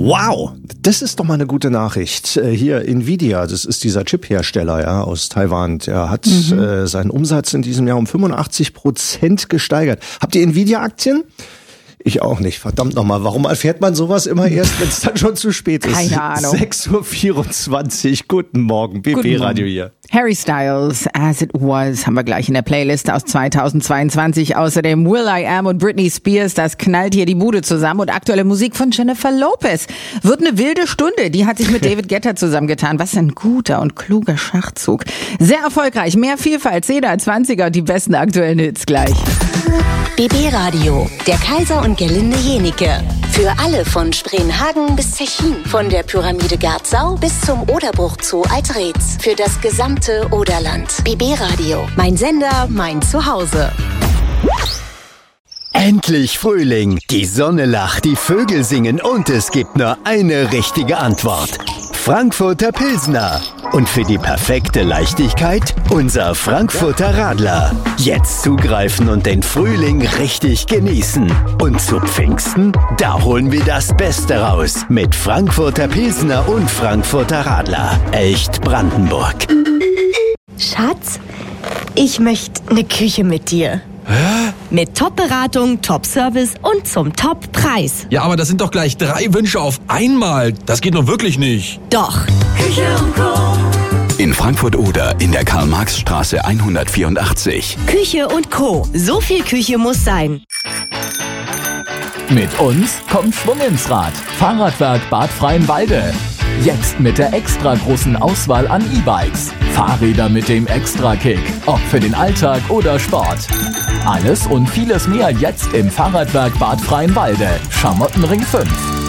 Wow, das ist doch mal eine gute Nachricht. Hier Nvidia, das ist dieser Chip-Hersteller aus Taiwan, der hat seinen Umsatz in diesem Jahr um 85% gesteigert. Habt ihr Nvidia-Aktien? Ich auch nicht. Verdammt nochmal. Warum erfährt man sowas immer erst, wenn es dann schon zu spät ist? Keine Ahnung. 6.24 Uhr. Guten Morgen. BB Radio hier. Harry Styles, As It Was, haben wir gleich in der Playlist aus 2022. Außerdem Will I Am und Britney Spears, das knallt hier die Bude zusammen. Und aktuelle Musik von Jennifer Lopez. Wird eine wilde Stunde. Die hat sich mit David Guetta zusammengetan. Was ein guter und kluger Schachzug. Sehr erfolgreich. Mehr Vielfalt, 10er, 20er und die besten aktuellen Hits gleich. BB Radio, der Kaiser und Gerlinde Jenike. Für alle von Spreenhagen bis Zechin. Von der Pyramide Garzau bis zum Oderbruch Zoo Altreetz. Für das gesamte Oderland. BB Radio, mein Sender, mein Zuhause. Endlich Frühling. Die Sonne lacht, die Vögel singen und es gibt nur eine richtige Antwort. Frankfurter Pilsner. Und für die perfekte Leichtigkeit unser Frankfurter Radler. Jetzt zugreifen und den Frühling richtig genießen. Und zu Pfingsten, da holen wir das Beste raus. Mit Frankfurter Pilsner und Frankfurter Radler. Echt Brandenburg. Schatz, ich möchte eine Küche mit dir. Hä? Mit Top-Beratung, Top-Service und zum Top-Preis. Ja, aber das sind doch gleich 3 Wünsche auf einmal. Das geht doch wirklich nicht. Doch. Küche & Co. In Frankfurt-Oder in der Karl-Marx-Straße 184. Küche & Co. So viel Küche muss sein. Mit uns kommt Schwung ins Rad. Fahrradwerk Bad Freienwalde. Jetzt mit der extra großen Auswahl an E-Bikes. Fahrräder mit dem Extra-Kick. Ob für den Alltag oder Sport. Alles und vieles mehr jetzt im Fahrradwerk Bad Freienwalde. Schamottenring 5.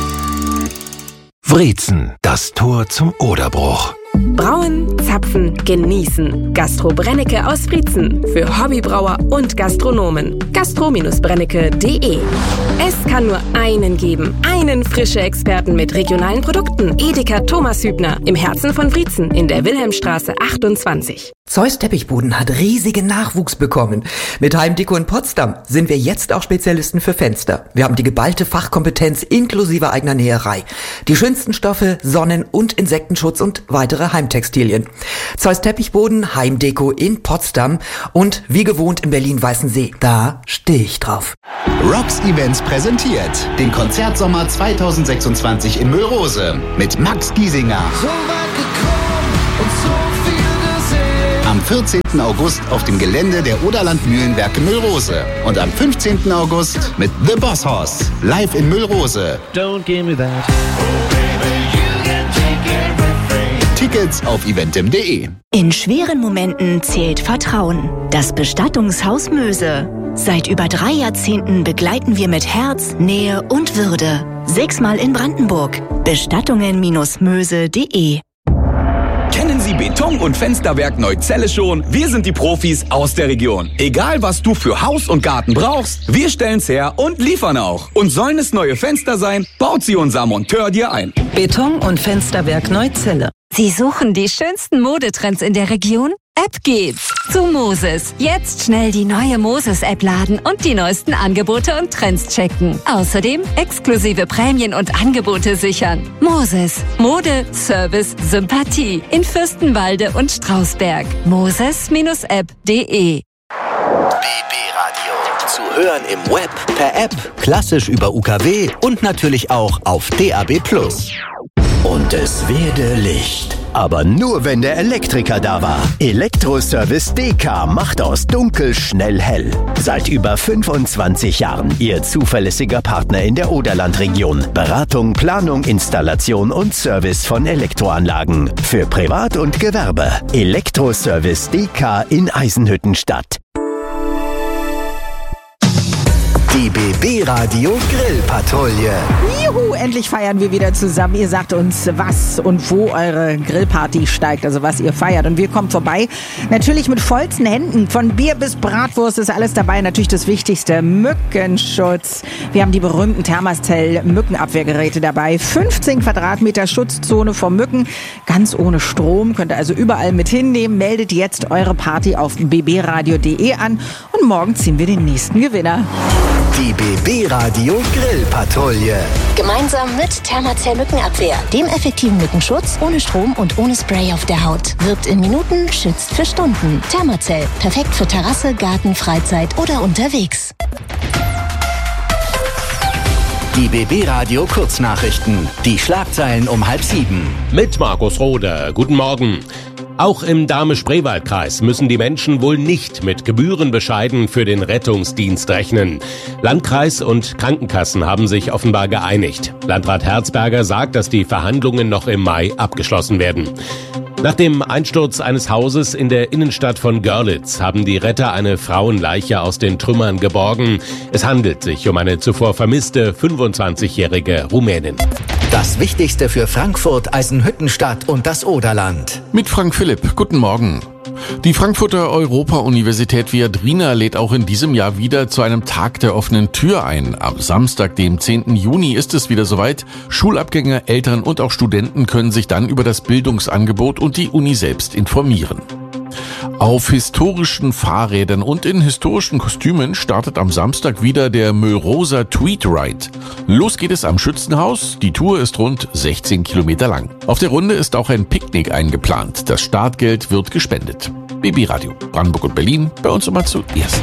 Wrezen, das Tor zum Oderbruch. Brauen, zapfen, genießen. Gastro Brennecke aus Wrezen. Für Hobbybrauer und Gastronomen. gastro-brennecke.de. Es kann nur einen geben. Einen frische Experten mit regionalen Produkten. Edeka Thomas Hübner. Im Herzen von Wrezen in der Wilhelmstraße 28. Zeus Teppichboden hat riesigen Nachwuchs bekommen. Mit Heimdeko in Potsdam sind wir jetzt auch Spezialisten für Fenster. Wir haben die geballte Fachkompetenz inklusive eigener Näherei. Die schönsten Stoffe, Sonnen- und Insektenschutz und weitere Heimtextilien. Zeus Teppichboden, Heimdeko in Potsdam und wie gewohnt in Berlin-Weißensee. Da stehe ich drauf. Rocks Events präsentiert den Konzertsommer 2026 in Müllrose mit Max Giesinger. So weit gekommen und so viel gesehen. Am 14. August auf dem Gelände der Oderland Mühlenwerke Müllrose. Und am 15. August mit The Boss Hoss. Live in Müllrose. Don't give me that. Tickets auf eventim.de. In schweren Momenten zählt Vertrauen. Das Bestattungshaus Möse. Seit über 3 Jahrzehnten begleiten wir mit Herz, Nähe und Würde. 6-mal in Brandenburg. Bestattungen-möse.de. Kennen Sie Beton- und Fensterwerk Neuzelle schon? Wir sind die Profis aus der Region. Egal, was du für Haus und Garten brauchst, wir stellen's her und liefern auch. Und sollen es neue Fenster sein, baut sie unser Monteur dir ein. Beton- und Fensterwerk Neuzelle. Sie suchen die schönsten Modetrends in der Region? Ab geht's zu Moses. Jetzt schnell die neue Moses-App laden und die neuesten Angebote und Trends checken. Außerdem exklusive Prämien und Angebote sichern. Moses. Mode, Service, Sympathie. In Fürstenwalde und Strausberg. Moses-app.de. BB Radio. Zu hören im Web, per App, klassisch über UKW und natürlich auch auf DAB+. Und es werde Licht. Aber nur, wenn der Elektriker da war. Elektroservice DK macht aus dunkel schnell hell. Seit über 25 Jahren Ihr zuverlässiger Partner in der Oderlandregion. Beratung, Planung, Installation und Service von Elektroanlagen. Für Privat und Gewerbe. Elektroservice DK in Eisenhüttenstadt. Die BB Radio Grillpatrouille. Juhu, endlich feiern wir wieder zusammen. Ihr sagt uns, was und wo eure Grillparty steigt, also was ihr feiert. Und wir kommen vorbei, natürlich mit vollsten Händen. Von Bier bis Bratwurst ist alles dabei. Natürlich das Wichtigste, Mückenschutz. Wir haben die berühmten Thermacell-Mückenabwehrgeräte dabei. 15 Quadratmeter Schutzzone vor Mücken, ganz ohne Strom. Könnt ihr also überall mit hinnehmen. Meldet jetzt eure Party auf bbradio.de an und morgen ziehen wir den nächsten Gewinner. Die BB Radio Grillpatrouille. Gemeinsam mit Thermacell Mückenabwehr, dem effektiven Mückenschutz, ohne Strom und ohne Spray auf der Haut. Wirkt in Minuten, schützt für Stunden. Thermacell, perfekt für Terrasse, Garten, Freizeit oder unterwegs. Die BB Radio Kurznachrichten. Die Schlagzeilen um 6:30. Mit Markus Rohde. Guten Morgen. Auch im Dahme-Spreewald-Kreis müssen die Menschen wohl nicht mit Gebührenbescheiden für den Rettungsdienst rechnen. Landkreis und Krankenkassen haben sich offenbar geeinigt. Landrat Herzberger sagt, dass die Verhandlungen noch im Mai abgeschlossen werden. Nach dem Einsturz eines Hauses in der Innenstadt von Görlitz haben die Retter eine Frauenleiche aus den Trümmern geborgen. Es handelt sich um eine zuvor vermisste 25-jährige Rumänin. Das Wichtigste für Frankfurt, Eisenhüttenstadt und das Oderland. Mit Frank Philipp. Guten Morgen. Die Frankfurter Europa-Universität Viadrina lädt auch in diesem Jahr wieder zu einem Tag der offenen Tür ein. Am Samstag, dem 10. Juni, ist es wieder soweit. Schulabgänger, Eltern und auch Studenten können sich dann über das Bildungsangebot und die Uni selbst informieren. Auf historischen Fahrrädern und in historischen Kostümen startet am Samstag wieder der Mölroser Tweed Ride. Los geht es am Schützenhaus. Die Tour ist rund 16 Kilometer lang. Auf der Runde ist auch ein Picknick eingeplant. Das Startgeld wird gespendet. BB Radio, Brandenburg und Berlin, bei uns immer zuerst.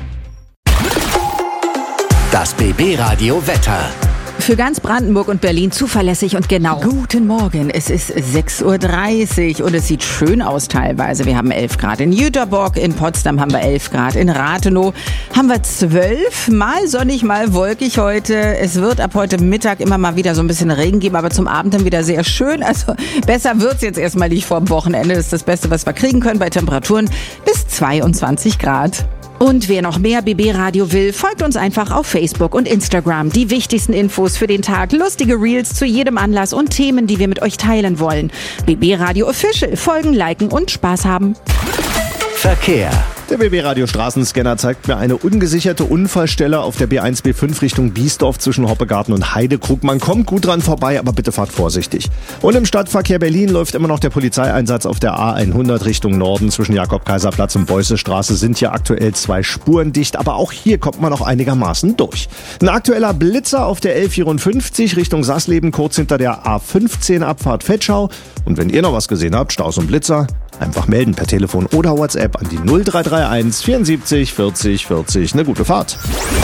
Das BB Radio Wetter. Für ganz Brandenburg und Berlin zuverlässig und genau. Guten Morgen, es ist 6:30 Uhr und es sieht schön aus teilweise. Wir haben 11 Grad in Jüterbock, in Potsdam haben wir 11 Grad, in Rathenow haben wir 12, mal sonnig, mal wolkig heute. Es wird ab heute Mittag immer mal wieder so ein bisschen Regen geben, aber zum Abend dann wieder sehr schön. Also besser wird's jetzt erstmal nicht vor dem Wochenende. Das ist das Beste, was wir kriegen können bei Temperaturen bis 22 Grad. Und wer noch mehr BB Radio will, folgt uns einfach auf Facebook und Instagram. Die wichtigsten Infos für den Tag, lustige Reels zu jedem Anlass und Themen, die wir mit euch teilen wollen. BB Radio Official. Folgen, liken und Spaß haben. Verkehr. Der BB-Radio Straßenscanner zeigt mir eine ungesicherte Unfallstelle auf der B1 B5 Richtung Biesdorf zwischen Hoppegarten und Heidekrug. Man kommt gut dran vorbei, aber bitte fahrt vorsichtig. Und im Stadtverkehr Berlin läuft immer noch der Polizeieinsatz auf der A100 Richtung Norden zwischen Jakob-Kaiser-Platz und Beußestraße. Sind hier aktuell 2 Spuren dicht, aber auch hier kommt man noch einigermaßen durch. Ein aktueller Blitzer auf der L54 Richtung Sassleben, kurz hinter der A15 Abfahrt Vetschau. Und wenn ihr noch was gesehen habt, Staus und Blitzer, einfach melden per Telefon oder WhatsApp an die 0331 74 40 40. Eine gute Fahrt.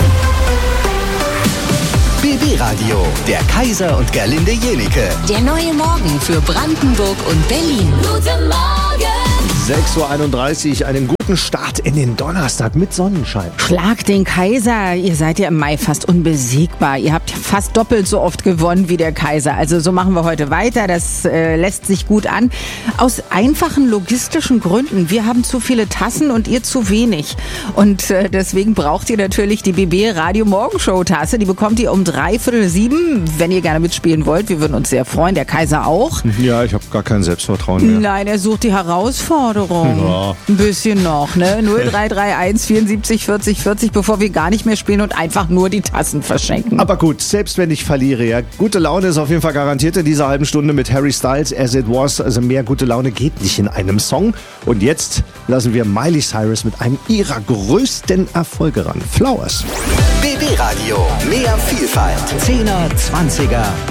BB Radio, der Kaiser und Gerlinde Jenike. Der neue Morgen für Brandenburg und Berlin. Guten Morgen! 6:31 Uhr, einen guten Start in den Donnerstag mit Sonnenschein. Schlag den Kaiser, ihr seid ja im Mai fast unbesiegbar. Ihr habt fast doppelt so oft gewonnen wie der Kaiser. Also so machen wir heute weiter, das lässt sich gut an. Aus einfachen logistischen Gründen. Wir haben zu viele Tassen und ihr zu wenig. Und deswegen braucht ihr natürlich die BB Radio Morgenshow Tasse. Die bekommt ihr um 6:45, wenn ihr gerne mitspielen wollt. Wir würden uns sehr freuen, der Kaiser auch. Ja, ich habe gar kein Selbstvertrauen mehr. Nein, er sucht die Herausforderung. Ja. Ein bisschen noch, ne? 0331 74 40 40, bevor wir gar nicht mehr spielen und einfach nur die Tassen verschenken. Aber gut, selbst wenn ich verliere, ja, gute Laune ist auf jeden Fall garantiert in dieser halben Stunde mit Harry Styles, As It Was. Also mehr gute Laune geht nicht in einem Song. Und jetzt lassen wir Miley Cyrus mit einem ihrer größten Erfolge ran. Flowers. BB Radio, mehr Vielfalt. 10er, 20er